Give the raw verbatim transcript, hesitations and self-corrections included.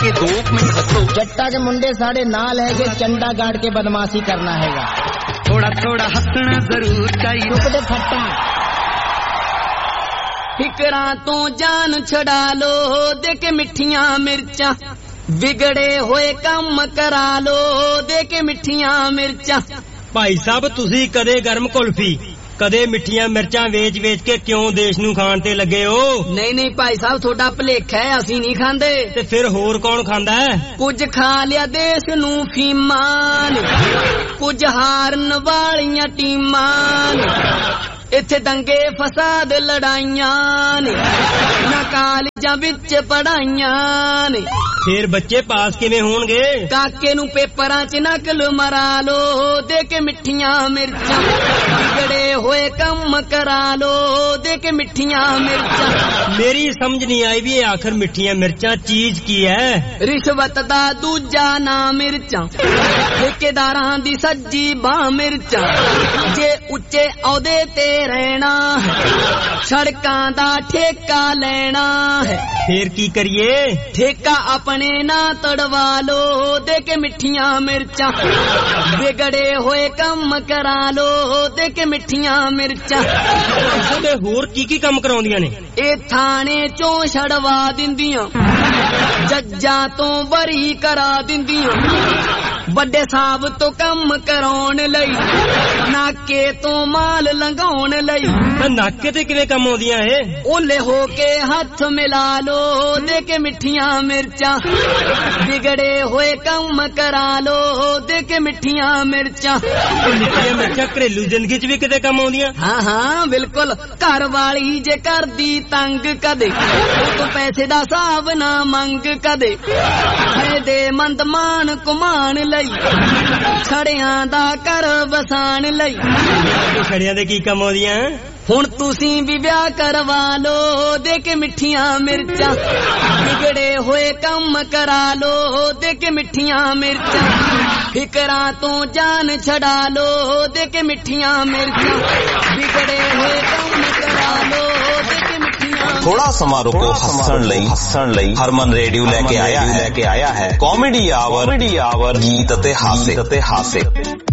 के दो मिनट हसो। जट्टा के मुंडे साढ़े नाल है के चंडा गाड़ के बदमाशी करना हैगा। थोड़ा थोड़ा हंसना जरूर चाहिए। टुकड़े फट्टा फिकरा तो जान छड़ा लो दे के मिठियां मिर्चा, बिगड़े होए काम करा लो दे के मिठियां मिर्चा। भाई साहब तुसी कदे गरम कुल्फी कदे मिठियां मिर्चां वेच वेच के क्यों देश नू खाण ते लगे हो? नहीं नहीं भाई साहब थोड़ा भलेखा है, असी नहीं खांदे। ते फिर होर कौन खांदा है? कुछ खा लिया देश नू फीमान, कुछ हारन वालियां टीमान, इत्थे दंगे फसाद लड़ाइयां ने, ना कालजां विच पढ़ाइयां ने। फिर बच्चे पास किवें होणगे? काके नू पेपरां च नकल मरा लो दे के मिठियां मिर्चां, बिगड़े होए कम करा लो दे के मिठियां मिर्चां। मेरी समझ नहीं आई भी आखिर मिठियां मिर्चां चीज की है? रिश्वत दा दूजा ना मिर्चां, ठेकेदारां दी सज्जी बां मिर्चां, जे उच्चे औहदे ते रहना है, सड़कां दा ठेका लेना है। फिर की करिए? ठेका अपने ना तड़वा लो दे के मिठियां मिर्चां, बिगड़े होए कम करा लो दे के मिठियां मिर्चां। ते होर की की कम कराउंदियां ने? ए थाने चों छड़वा दिंदियां, जज्जां तो बरी करा दिंदियां, बड़े साहब तो कम कराउण लई, नाके तो माल लंघाउण लई। नाके ते किवें कम आउंदियां ए? ओले हो के हथ मिला लो दे के मिठियां मिर्चां, बिगड़े होए कम करा लो दे के मिठियां मिर्चां। मिठियां मिर्चां घरेलू जिंदगी च भी किते कम आउंदियां? हाँ हाँ बिल्कुल, घर वाली जे कर दी तंग कदे, तो पैसे दा हिसाब ना मंग कदे, फायदेमंद मान कुमान लई, छड़ियां दा कर वसान लई। छड़ियां दे की कम आउंदियां? हुण तुसी भी ब्याह करवा लो दे के मिठियां मिर्चां, बिगड़े होए कम करा लो दे के मिठियां मिर्चां। फिकरा तो जान छड़ा लो दे के मिठियां मिर्चां, बिगड़े होए कम करा लो दे के मिठियां। थोड़ा समा रुको हसन लई हसन लई हरमन रेडियो लेके आया है लेके आया है कॉमेडी आवर कॉमेडी आवर गीत ते हासे ते हासे।